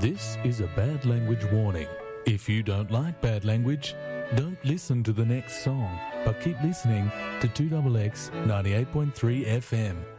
This is a bad language warning. If you don't like bad language, don't listen to the next song, but keep listening to 2XX 98.3 FM.